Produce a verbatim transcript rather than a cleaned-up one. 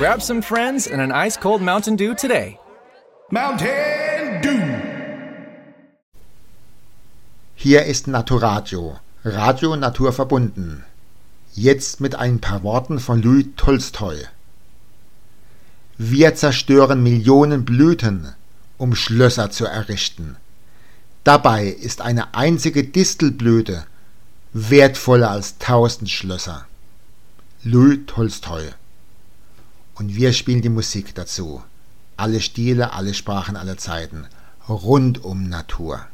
Grab some friends and an ice-cold Mountain Dew today. Mountain Dew. Hier ist Naturadio, Radio Natur verbunden. Jetzt mit ein paar Worten von Louis Tolstoi. Wir zerstören Millionen Blüten, um Schlösser zu errichten. Dabei ist eine einzige Distelblüte wertvoller als tausend Schlösser. Louis Tolstoi. Und wir spielen die Musik dazu. Alle Stile, alle Sprachen, alle Zeiten. Rund um Natur.